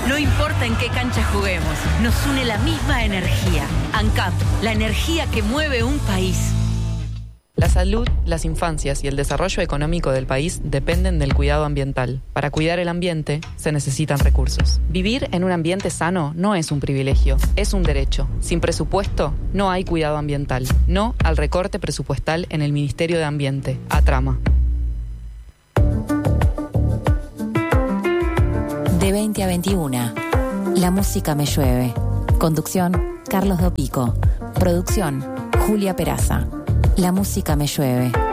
No importa en qué cancha juguemos, nos une la misma energía. ANCAP, la energía que mueve un país. La salud, las infancias y el desarrollo económico del país dependen del cuidado ambiental. Para cuidar el ambiente, se necesitan recursos. Vivir en un ambiente sano no es un privilegio, es un derecho. Sin presupuesto, no hay cuidado ambiental. No al recorte presupuestal en el Ministerio de Ambiente. ATRAMA. De 20 a 21. La música me llueve. Conducción, Carlos Dopico. Producción, Julia Peraza. La música me llueve.